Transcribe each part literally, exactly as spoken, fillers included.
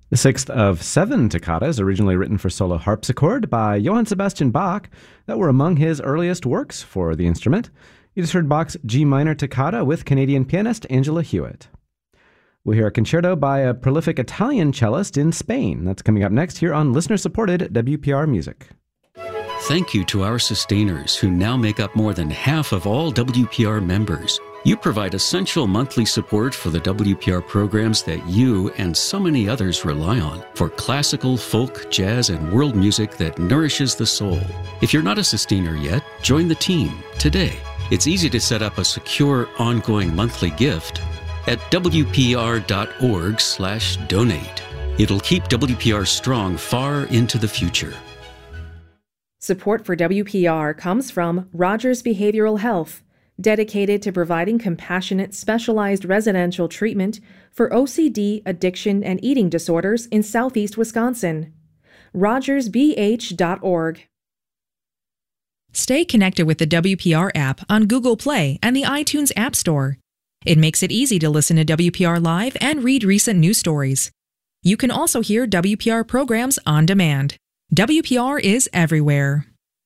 The sixth of seven toccatas originally written for solo harpsichord by Johann Sebastian Bach that were among his earliest works for the instrument. You just heard Bach's G minor toccata with Canadian pianist Angela Hewitt. We'll hear a concerto by a prolific Italian cellist in Spain. That's coming up next here on listener-supported W P R Music. Thank you to our sustainers who now make up more than half of all W P R members. You provide essential monthly support for the W P R programs that you and so many others rely on for classical, folk, jazz, and world music that nourishes the soul. If you're not a sustainer yet, join the team today. It's easy to set up a secure, ongoing monthly gift at W P R dot org slash donate. It'll keep W P R strong far into the future. Support for W P R comes from Rogers Behavioral Health, dedicated to providing compassionate, specialized residential treatment for O C D, addiction, and eating disorders in southeast Wisconsin. rogers b h dot org. Stay connected with the W P R app on Google Play and the iTunes App Store. It makes it easy to listen to W P R Live and read recent news stories. You can also hear W P R programs on demand. W P R is everywhere.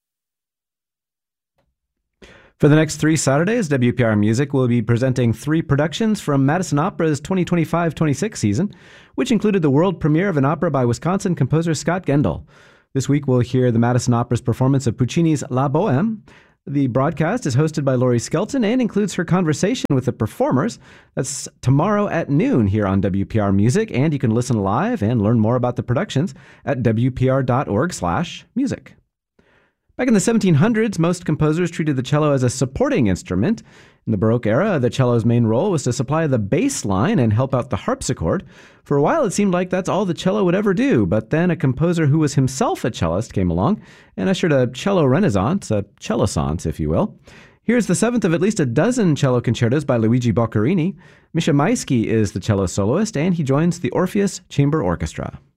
For the next three Saturdays, W P R Music will be presenting three productions from Madison Opera's twenty twenty-five twenty-six season, which included the world premiere of an opera by Wisconsin composer Scott Gendel. This week we'll hear the Madison Opera's performance of Puccini's La Bohème. The broadcast is hosted by Laurie Skelton and includes her conversation with the performers. That's tomorrow at noon here on W P R Music, and you can listen live and learn more about the productions at W P R dot org slash music. Back in the seventeen hundreds, most composers treated the cello as a supporting instrument. In the Baroque era, the cello's main role was to supply the bass line and help out the harpsichord. For a while, it seemed like that's all the cello would ever do, but then a composer who was himself a cellist came along and ushered a cello renaissance, a cellossance, if you will. Here's the seventh of at least a dozen cello concertos by Luigi Boccherini. Misha Maisky is the cello soloist, and he joins the Orpheus Chamber Orchestra.